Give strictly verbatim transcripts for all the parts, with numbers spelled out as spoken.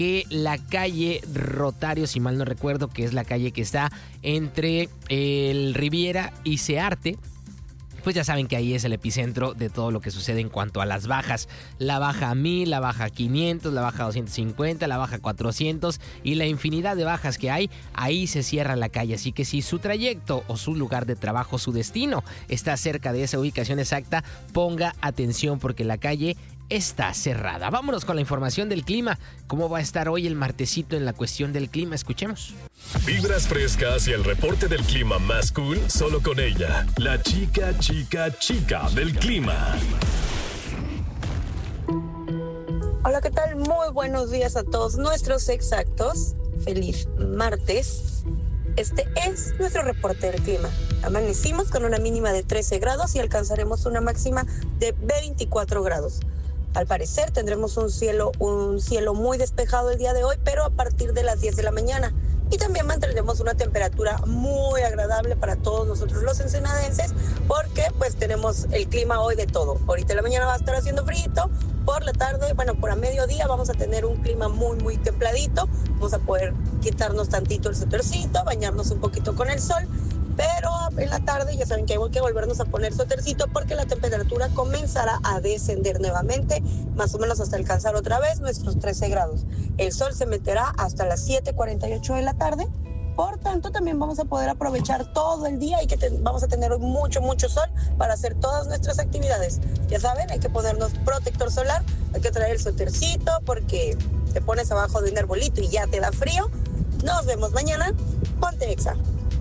que la calle Rotario, si mal no recuerdo, que es la calle que está entre el Riviera y Searte, pues ya saben que ahí es el epicentro de todo lo que sucede en cuanto a las bajas. La baja mil, la baja quinientos, la baja doscientos cincuenta, la baja cuatrocientos y la infinidad de bajas que hay, ahí se cierra la calle. Así que si su trayecto o su lugar de trabajo, su destino, está cerca de esa ubicación exacta, ponga atención porque la calle está cerrada. Vámonos con la información del clima. ¿Cómo va a estar hoy el martesito en la cuestión del clima? Escuchemos. Vibras frescas y el reporte del clima más cool solo con ella, la chica, chica, chica del clima. Hola, ¿qué tal? Muy buenos días a todos nuestros exactos. Feliz martes. Este es nuestro reporte del clima. Amanecimos con una mínima de trece grados y alcanzaremos una máxima de veinticuatro grados. Al parecer tendremos un cielo, un cielo muy despejado el día de hoy, pero a partir de las diez de la mañana. Y también mantendremos una temperatura muy agradable para todos nosotros los ensenadenses, porque pues tenemos el clima hoy de todo. Ahorita en la mañana va a estar haciendo frío, por la tarde, bueno, por a mediodía vamos a tener un clima muy, muy templadito. Vamos a poder quitarnos tantito el suétercito, bañarnos un poquito con el sol. Pero en la tarde ya saben que hay que volvernos a poner suétercito porque la temperatura comenzará a descender nuevamente, más o menos hasta alcanzar otra vez nuestros trece grados. El sol se meterá hasta las siete cuarenta y ocho de la tarde, por tanto también vamos a poder aprovechar todo el día y que te, vamos a tener mucho, mucho sol para hacer todas nuestras actividades. Ya saben, hay que ponernos protector solar, hay que traer el suétercito porque te pones abajo de un arbolito y ya te da frío. Nos vemos mañana. Ponte Exa.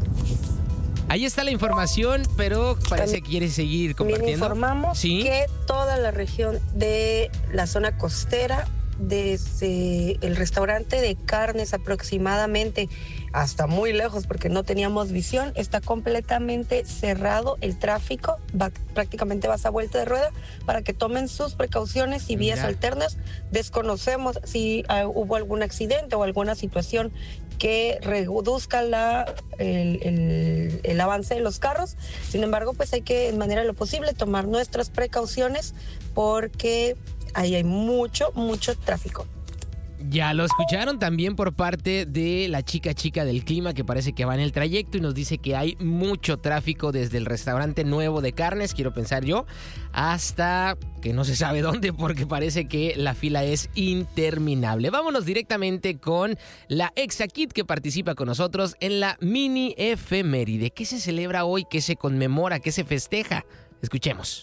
Ahí está la información, pero parece que quieres seguir compartiendo. Bien, informamos ¿Sí? que toda la región de la zona costera, desde el restaurante de carnes aproximadamente hasta muy lejos porque no teníamos visión, está completamente cerrado el tráfico, va, prácticamente vas a vuelta de rueda para que tomen sus precauciones y vías Mira. alternas. Desconocemos si uh, hubo algún accidente o alguna situación que reduzca la, el, el, el avance de los carros. Sin embargo, pues hay que, en manera de lo posible, tomar nuestras precauciones porque ahí hay mucho, mucho tráfico. Ya lo escucharon también por parte de la chica chica del clima, que parece que va en el trayecto y nos dice que hay mucho tráfico desde el restaurante nuevo de carnes, quiero pensar yo, hasta que no se sabe dónde porque parece que la fila es interminable. Vámonos directamente con la Exakit que participa con nosotros en la mini efeméride. ¿Qué se celebra hoy? ¿Qué se conmemora? ¿Qué se festeja? Escuchemos.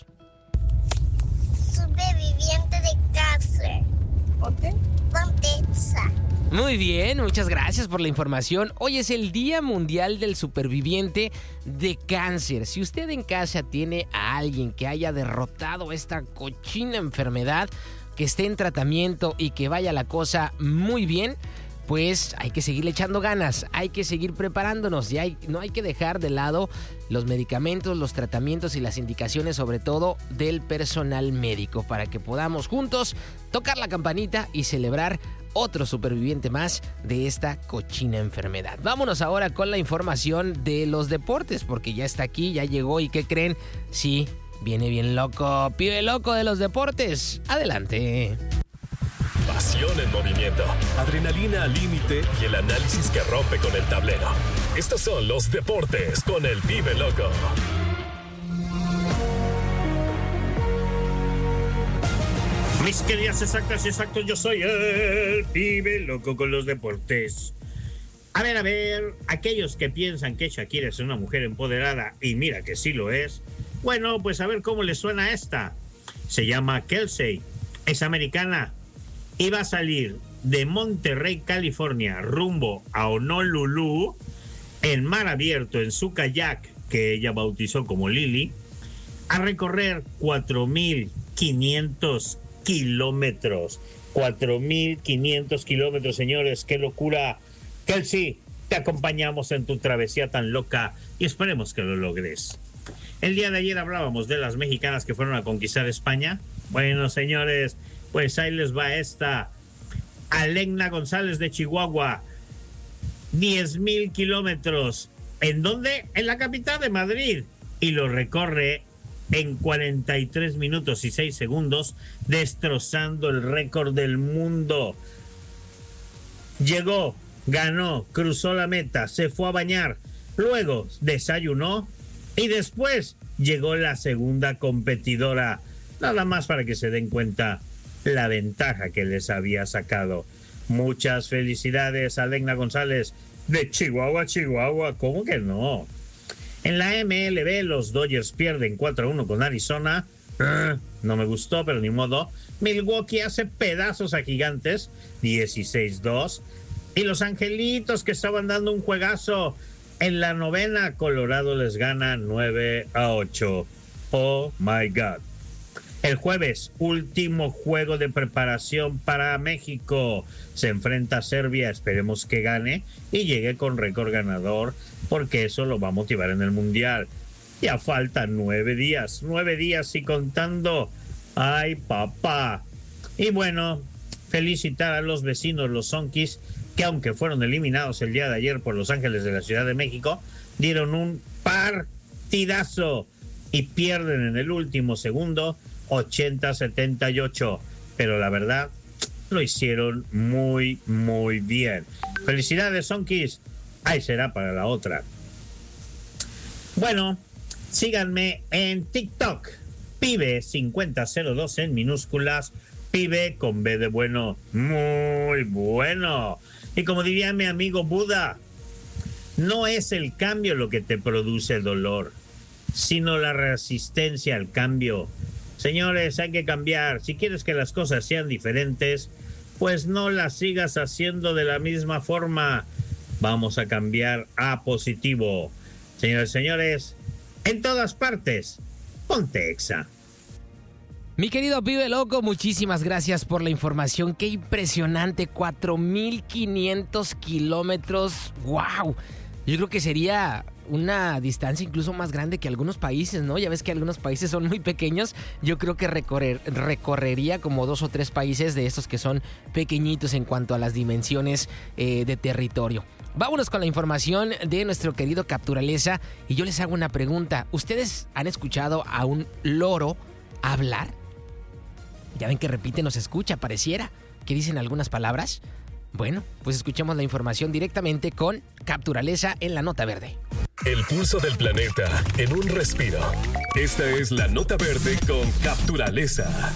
Superviviente de cáncer. ¿Ponte? Ponte Exa. Muy bien, muchas gracias por la información. Hoy es el Día Mundial del Superviviente de Cáncer. Si usted en casa tiene a alguien que haya derrotado esta cochina enfermedad, que esté en tratamiento y que vaya la cosa muy bien, pues hay que seguirle echando ganas, hay que seguir preparándonos y hay, no hay que dejar de lado los medicamentos, los tratamientos y las indicaciones, sobre todo del personal médico, para que podamos juntos tocar la campanita y celebrar otro superviviente más de esta cochina enfermedad. Vámonos ahora con la información de los deportes, porque ya está aquí, ya llegó y ¿qué creen? Sí, viene bien loco, pibe loco de los deportes. Adelante. Pasión en movimiento, adrenalina al límite y el análisis que rompe con el tablero. Estos son los deportes con el Pibe Loco. Mis queridas exactas y exactos, yo soy el Pibe Loco con los deportes. A ver, a ver, aquellos que piensan que Shakira es una mujer empoderada, y mira que sí lo es, bueno, pues a ver cómo le suena esta. Se llama Kelsey, es americana. Iba a salir de Monterrey, California, rumbo a Honolulu, en mar abierto, en su kayak, que ella bautizó como Lily, a recorrer cuatro mil quinientos kilómetros. cuatro mil quinientos kilómetros, señores, qué locura. Kelsey, te acompañamos en tu travesía tan loca y esperemos que lo logres. El día de ayer hablábamos de las mexicanas que fueron a conquistar España. Bueno, señores, pues ahí les va esta. Alegna González de Chihuahua, diez mil kilómetros. ¿En dónde? En la capital de Madrid. Y lo recorre en cuarenta y tres minutos y seis segundos, destrozando el récord del mundo. llegó, ganó, cruzó la meta, se fue a bañar, luego desayunó y después llegó la segunda competidora, nada más para que se den cuenta la ventaja que les había sacado. Muchas felicidades a Legna González de Chihuahua, Chihuahua, ¿cómo que no? En la M L B los Dodgers pierden cuatro a uno con Arizona. Uh, no me gustó, pero ni modo. Milwaukee hace pedazos a Gigantes, dieciséis dos. Y los Angelitos, que estaban dando un juegazo en la novena, Colorado les gana nueve a ocho. Oh my God. El jueves, último juego de preparación para México. Se enfrenta a Serbia, esperemos que gane y llegue con récord ganador, porque eso lo va a motivar en el Mundial. Ya faltan nueve días, nueve días y contando. ¡Ay, papá! Y bueno, felicitar a los vecinos, los Zonkis, que aunque fueron eliminados el día de ayer por Los Ángeles de la Ciudad de México, dieron un partidazo y pierden en el último segundo ochenta a setenta y ocho. Pero la verdad, lo hicieron muy, muy bien. Felicidades, Zonkis. Ahí será para la otra. Bueno, síganme en TikTok. Pibe cincuenta cero dos en minúsculas. Pibe con B de bueno. Muy bueno. Y como diría mi amigo Buda, no es el cambio lo que te produce dolor, sino la resistencia al cambio. Señores, hay que cambiar. Si quieres que las cosas sean diferentes, pues no las sigas haciendo de la misma forma. Vamos a cambiar a positivo. Señores, señores, en todas partes, ponte Exa. Mi querido Pibe Loco, muchísimas gracias por la información. Qué impresionante, cuatro mil quinientos kilómetros. ¡Wow! Yo creo que sería una distancia incluso más grande que algunos países, ¿no? Ya ves que algunos países son muy pequeños. Yo creo que recorrer, recorrería como dos o tres países de estos que son pequeñitos en cuanto a las dimensiones eh, de territorio. Vámonos con la información de nuestro querido Capturaleza. Y yo les hago una pregunta. ¿Ustedes han escuchado a un loro hablar? Ya ven que repite, nos escucha, pareciera que dicen algunas palabras. Bueno, pues escuchemos la información directamente con Capturaleza en la Nota Verde. El pulso del planeta en un respiro. Esta es la Nota Verde con Capturaleza.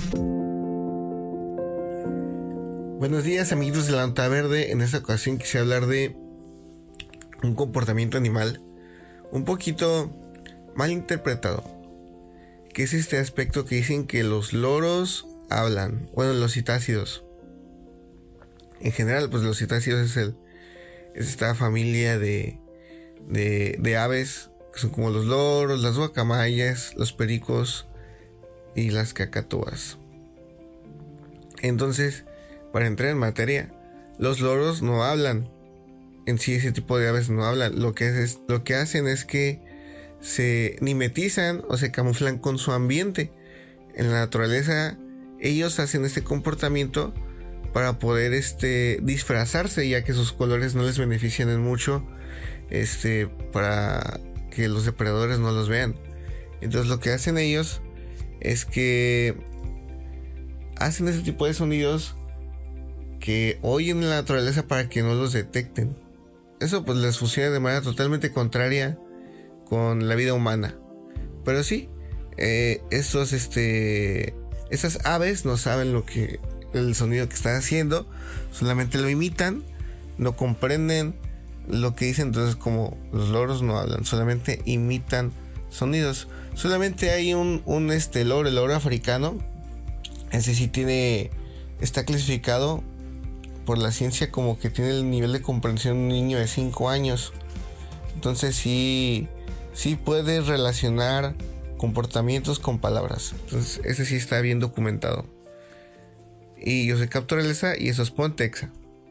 Buenos días, amiguitos de la Nota Verde. En esta ocasión quisiera hablar de un comportamiento animal un poquito mal interpretado, que es este aspecto que dicen que los loros hablan. Bueno, los citácidos. En general, pues los citácidos es, el, es esta familia de, de, de aves que son como los loros, las guacamayas, los pericos y las cacatúas. Entonces, para entrar en materia, los loros no hablan. En sí, ese tipo de aves no hablan. Lo que, es, lo que hacen es que se mimetizan o se camuflan con su ambiente. En la naturaleza, ellos hacen este comportamiento para poder este, disfrazarse, ya que sus colores no les benefician en mucho, este, para que los depredadores no los vean. Entonces lo que hacen ellos es que hacen ese tipo de sonidos que oyen en la naturaleza para que no los detecten. Eso pues les funciona de manera totalmente contraria con la vida humana. Pero sí, eh, estos, este, esas aves no saben lo que el sonido que están haciendo, solamente lo imitan, no comprenden lo que dicen. Entonces, como los loros no hablan, solamente imitan sonidos. Solamente hay un, un este loro, el loro africano. Ese sí tiene, está clasificado por la ciencia como que tiene el nivel de comprensión de un niño de cinco años. Entonces sí, sí puede relacionar comportamientos con palabras. Entonces ese sí está bien documentado. Y yo soy Capturaleza y eso es Ponte Exa.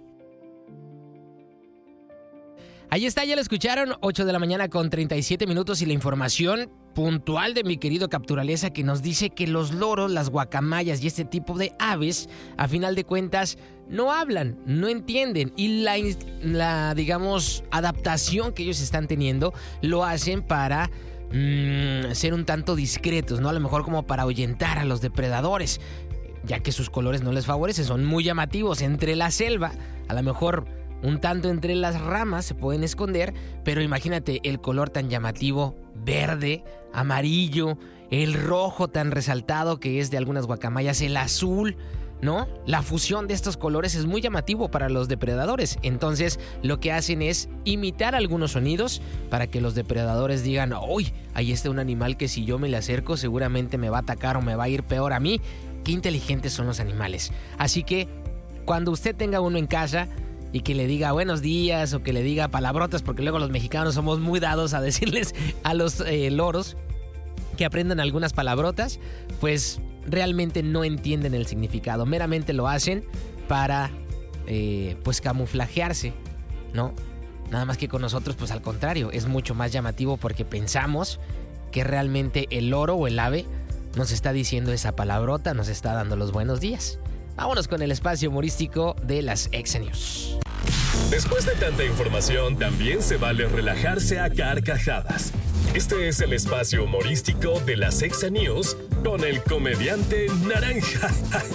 Ahí está, ya lo escucharon, ocho de la mañana con treinta y siete minutos y la información puntual de mi querido Capturaleza, que nos dice que los loros, las guacamayas y este tipo de aves, a final de cuentas, no hablan, no entienden. Y la, la digamos, adaptación que ellos están teniendo lo hacen para mmm, ser un tanto discretos, ¿no? A lo mejor como para ahuyentar a los depredadores, ya que sus colores no les favorecen, son muy llamativos. Entre la selva, a lo mejor un tanto entre las ramas, se pueden esconder, pero imagínate el color tan llamativo, verde, amarillo, el rojo tan resaltado que es de algunas guacamayas, el azul, ¿no? La fusión de estos colores es muy llamativo para los depredadores. Entonces, lo que hacen es imitar algunos sonidos para que los depredadores digan, uy, ahí está un animal que si yo me le acerco seguramente me va a atacar o me va a ir peor a mí. Qué inteligentes son los animales. Así que, cuando usted tenga uno en casa y que le diga buenos días o que le diga palabrotas, porque luego los mexicanos somos muy dados a decirles a los eh, loros que aprendan algunas palabrotas, pues realmente no entienden el significado, meramente lo hacen para eh, pues camuflajearse, ¿no? Nada más que con nosotros, pues al contrario, es mucho más llamativo porque pensamos que realmente el loro o el ave nos está diciendo esa palabrota, nos está dando los buenos días. Vámonos con el espacio humorístico de las Exa News. Después de tanta información, también se vale relajarse a carcajadas. Este es el espacio humorístico de las Exa News con el comediante Naranja.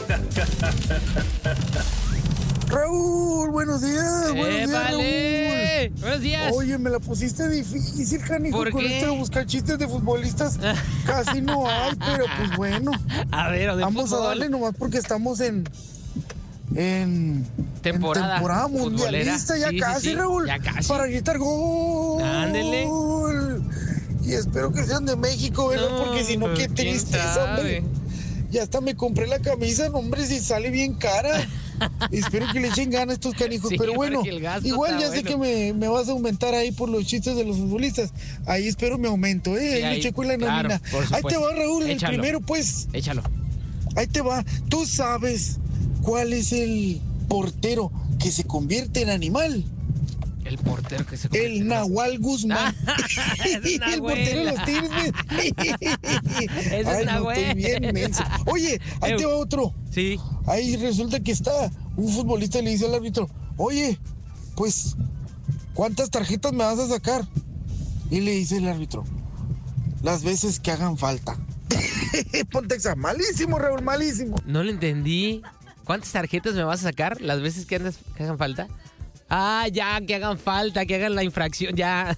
Raúl, buenos días. Buenos ¡Eh, días, vale! Raúl. Buenos días. Oye, me la pusiste difícil, canijo. ¿Por con qué? esto de buscar chistes de futbolistas. Casi no hay, pero pues bueno. A ver, o de Vamos fútbol. a darle nomás porque estamos en... En Temporada en temporada futbolera. mundialista, ya Sí, sí, casi, sí, Raúl. ya casi. Para gritar gol. Ándele. Y espero que sean de México, ¿verdad? No, porque si no, qué quién tristeza, sabe. hombre. Ya hasta me compré la camisa, no, hombre, si sale bien cara. Espero que le echen ganas a estos canijos. Sí, pero bueno, porque el gasto igual ya está sé bueno. que me, me vas a aumentar ahí por los chistes de los futbolistas. Ahí espero mi aumento, ¿eh? Sí, ahí ahí, le checo la claro, nómina. por Ahí te supuesto. va, Raúl, Échalo. el primero, pues. Échalo. Ahí te va. ¿Tú sabes cuál es el portero que se convierte en animal? El portero que se convierte El en- Nahual Guzmán. Es El Nahuel. portero de los Tigres. Ese es Ay, no, Nahuel. estoy bien menso. Oye, ahí Eu. te va otro. Sí. Ahí resulta que está un futbolista y le dice al árbitro, oye, pues, ¿cuántas tarjetas me vas a sacar? Y le dice el árbitro, las veces que hagan falta. Pontexa, malísimo, Raúl, malísimo. No lo entendí. ¿Cuántas tarjetas me vas a sacar las veces que, andas, que hagan falta? Ah, ya, que hagan falta, que hagan la infracción, ya.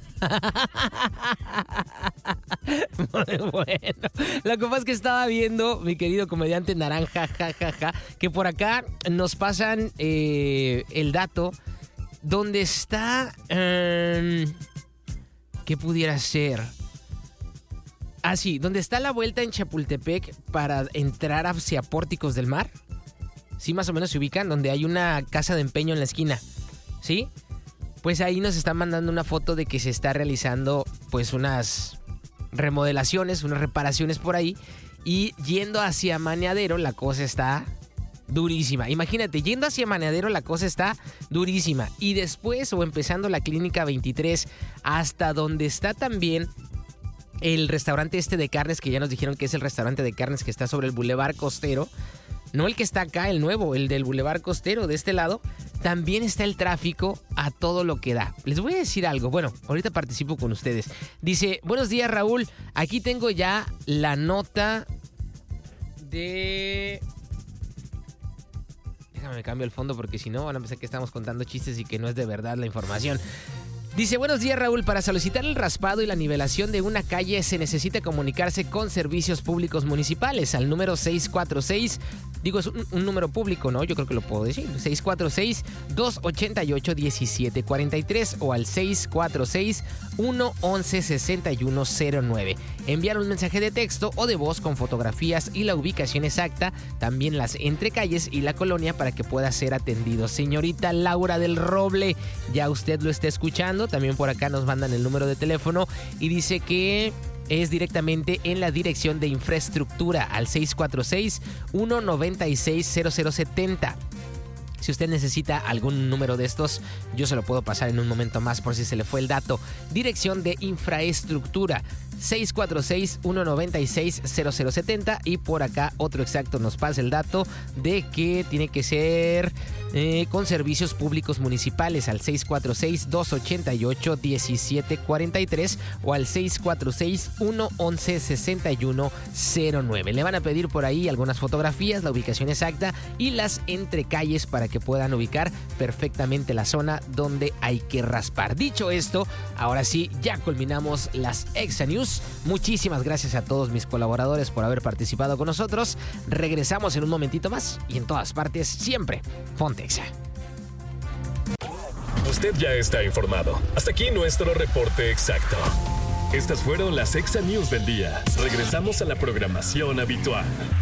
Muy bueno. Lo que pasa es que estaba viendo, mi querido comediante Naranja, ja, ja, ja, que por acá nos pasan eh, el dato donde está... Eh, ¿Qué pudiera ser? Ah, sí, donde está la vuelta en Chapultepec para entrar hacia Pórticos del Mar. Sí, más o menos se ubican, donde hay una casa de empeño en la esquina. ¿Sí? Pues ahí nos están mandando una foto de que se está realizando pues unas remodelaciones, unas reparaciones por ahí. Y yendo hacia Maneadero la cosa está durísima. Imagínate, yendo hacia Maneadero la cosa está durísima. Y después, o empezando la Clínica veintitrés, hasta donde está también el restaurante este de carnes, que ya nos dijeron que es el restaurante de carnes que está sobre el Boulevard Costero. No el que está acá, el nuevo, el del Boulevard Costero, de este lado. También está el tráfico a todo lo que da. Les voy a decir algo. Bueno, ahorita participo con ustedes. Dice, buenos días, Raúl. Aquí tengo ya la nota de... Déjame cambio el fondo porque si no van a pensar que estamos contando chistes y que no es de verdad la información. Dice, buenos días, Raúl. Para solicitar el raspado y la nivelación de una calle se necesita comunicarse con Servicios Públicos Municipales al número seis cuatro seis. Digo, es un, un número público, ¿no? Yo creo que lo puedo decir. seis cuatro seis, dos ocho ocho, uno siete cuatro tres o al seis cuatro seis, uno once, sesenta y uno cero nueve. Enviar un mensaje de texto o de voz con fotografías y la ubicación exacta, también las entrecalles y la colonia para que pueda ser atendido. Señorita Laura del Roble, ya usted lo está escuchando. También por acá nos mandan el número de teléfono y dice que es directamente en la dirección de infraestructura al seis cuatro seis, uno nueve seis, cero cero siete cero. Si usted necesita algún número de estos, yo se lo puedo pasar en un momento más por si se le fue el dato. Dirección de infraestructura seis cuatro seis, uno nueve seis, cero cero siete cero. Y por acá otro exacto nos pasa el dato de que tiene que ser eh, con servicios públicos municipales al seis cuatro seis, dos ocho ocho, uno siete cuatro tres o al seis cuatro seis, uno once, sesenta y uno cero nueve. Le van a pedir por ahí algunas fotografías, la ubicación exacta y las entrecalles para que puedan ubicar perfectamente la zona donde hay que raspar. Dicho esto, ahora sí, ya culminamos las Exa News. Muchísimas gracias a todos mis colaboradores por haber participado con nosotros. Regresamos en un momentito más y en todas partes siempre ponte Exa. Usted ya está informado. Hasta aquí nuestro reporte exacto. Estas fueron las Exa News del día. Regresamos a la programación habitual.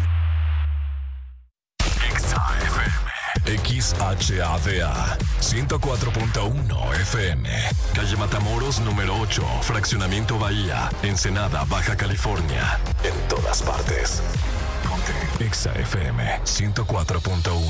Exa F M. X H A D A. ciento cuatro punto uno F M. Calle Matamoros, número ocho. Fraccionamiento Bahía. Ensenada, Baja California. En todas partes. Ponte Exa F M ciento cuatro punto uno.